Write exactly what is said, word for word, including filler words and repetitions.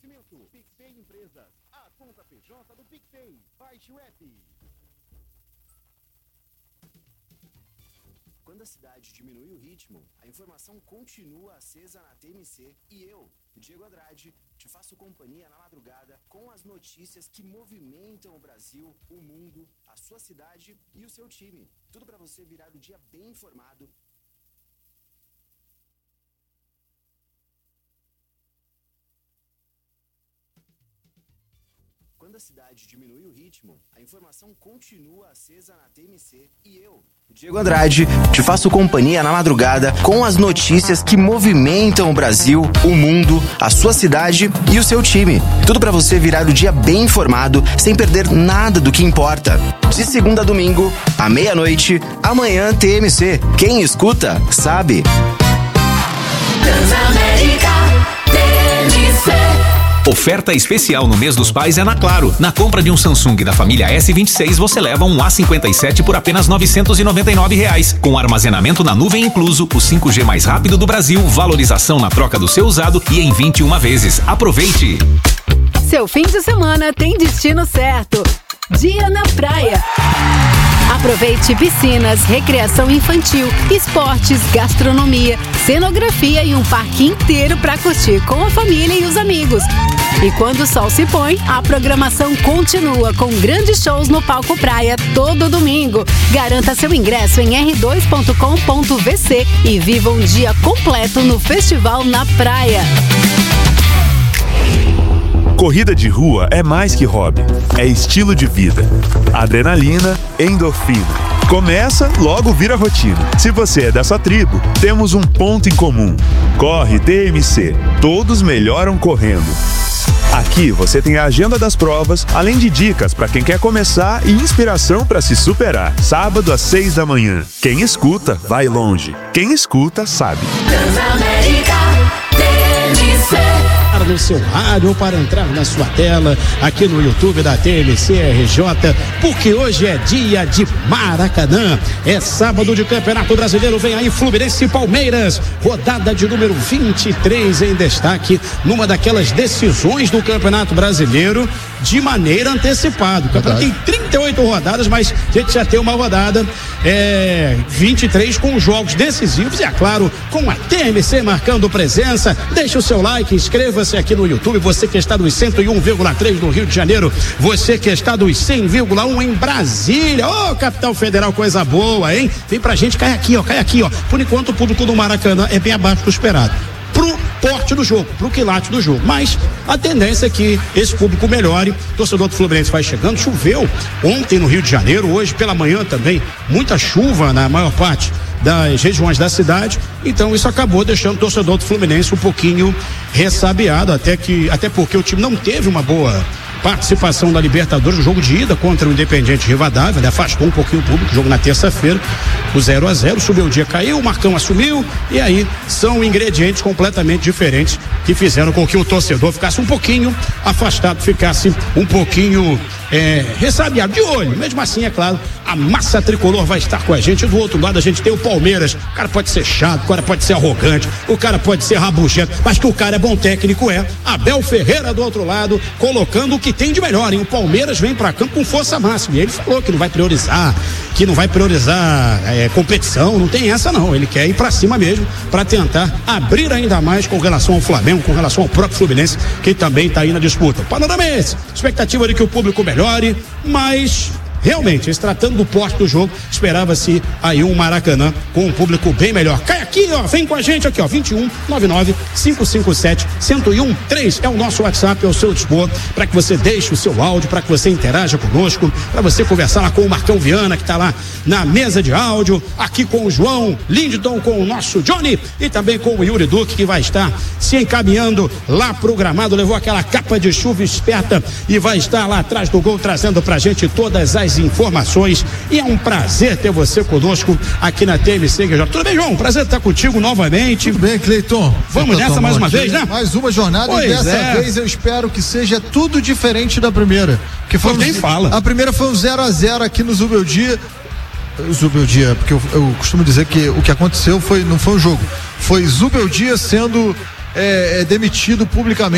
Oferecimento PicPay Empresas, a conta P J do PicPay. Baixe o app. Quando a cidade diminui o ritmo, a informação continua acesa na T M C e eu, Diego Andrade, te faço companhia na madrugada com as notícias que movimentam o Brasil, o mundo, a sua cidade e o seu time. Tudo para você virar o dia bem informado. Quando a cidade diminui o ritmo, a informação continua acesa na T M C e eu, Diego Andrade, te faço companhia na madrugada com as notícias que movimentam o Brasil, o mundo, a sua cidade e o seu time. Tudo para você virar o dia bem informado, sem perder nada do que importa. De segunda a domingo, à meia-noite, amanhã T M C. Quem escuta, sabe. Transamérica T M C. Oferta especial no mês dos pais é na Claro. Na compra de um Samsung da família S vinte e seis, você leva um A cinquenta e sete por apenas novecentos e noventa e nove reais. Com armazenamento na nuvem incluso, o cinco G mais rápido do Brasil, valorização na troca do seu usado e em vinte e uma vezes. Aproveite! Seu fim de semana tem destino certo. Dia na praia. Aproveite piscinas, recreação infantil, esportes, gastronomia, cenografia e um parque inteiro para curtir com a família e os amigos. E quando o sol se põe, a programação continua com grandes shows no Palco Praia todo domingo. Garanta seu ingresso em r dois ponto com ponto v c e viva um dia completo no Festival na Praia. Corrida de rua é mais que hobby, é estilo de vida. Adrenalina, endorfina. Começa, logo vira rotina. Se você é dessa tribo, temos um ponto em comum. Corre T M C. Todos melhoram correndo. Aqui você tem a agenda das provas, além de dicas para quem quer começar e inspiração para se superar. Sábado às seis da manhã. Quem escuta, vai longe. Quem escuta, sabe. Transamérica T M C. No seu rádio ou para entrar na sua tela aqui no YouTube da T M C R J, porque hoje é dia de Maracanã, é sábado de Campeonato Brasileiro. Vem aí Fluminense e Palmeiras, rodada de número vinte e três em destaque, numa daquelas decisões do Campeonato Brasileiro de maneira antecipada. O campeonato tem trinta e oito rodadas, mas a gente já tem uma rodada é, vinte e três com jogos decisivos e, é claro, com a T M C marcando presença. Deixa o seu like, inscreva-se aqui no YouTube, você que está dos cento e um vírgula três no Rio de Janeiro, você que está dos cem vírgula um em Brasília, ô, oh, capital federal, coisa boa, hein? Vem pra gente, cai aqui, ó, cai aqui, ó. Por enquanto o público do Maracanã é bem abaixo do esperado, pro porte do jogo, pro quilate do jogo, mas a tendência é que esse público melhore. O torcedor do Fluminense vai chegando. Choveu ontem no Rio de Janeiro, hoje pela manhã também, muita chuva na maior parte das regiões da cidade, então isso acabou deixando o torcedor do Fluminense um pouquinho ressabiado, até que, até porque o time não teve uma boa participação da Libertadores, o jogo de ida contra o Independiente Rivadavia, né? Afastou um pouquinho o público, jogo na terça-feira, o zero a zero, subiu o dia, caiu, o Marcão assumiu, e aí são ingredientes completamente diferentes que fizeram com que o torcedor ficasse um pouquinho afastado, ficasse um pouquinho é, ressabiado, de olho. Mesmo assim, é claro, a massa tricolor vai estar com a gente. Do outro lado a gente tem o Palmeiras. O cara pode ser chato, o cara pode ser arrogante, o cara pode ser rabugento, mas que o cara é bom técnico, é. Abel Ferreira do outro lado, colocando o que tem de melhor, hein? O Palmeiras vem pra campo com força máxima, e ele falou que não vai priorizar, que não vai priorizar é, competição, não tem essa não, ele quer ir pra cima mesmo, pra tentar abrir ainda mais com relação ao Flamengo, com relação ao próprio Fluminense, que também tá aí na disputa. O panorama é esse, expectativa de que o público melhore, mas realmente, se tratando do porte do jogo, esperava-se aí um Maracanã com um público bem melhor. Cai aqui, ó, vem com a gente aqui, ó, vinte e um, noventa e nove, quinhentos e cinquenta e sete, cento e um, três é o nosso WhatsApp, é o seu dispor, para que você deixe o seu áudio, para que você interaja conosco, para você conversar lá com o Marcão Viana, que está lá na mesa de áudio, aqui com o João Lindton, com o nosso Johnny e também com o Yuri Duque, que vai estar se encaminhando lá pro gramado, levou aquela capa de chuva esperta e vai estar lá atrás do gol, trazendo pra gente todas as informações, e é um prazer ter você conosco aqui na T M C. Tudo bem, João? Prazer estar contigo novamente. Tudo bem, Cleiton. Vamos nessa mais uma vez, né? Mais uma jornada, pois e dessa é. vez eu espero que seja tudo diferente da primeira. Que foi quem um, fala. A primeira foi um zero a zero aqui no Zubeldia. Zubeldia, porque eu, eu costumo dizer que o que aconteceu foi, não foi um jogo, foi Zubeldia sendo é, é, demitido publicamente.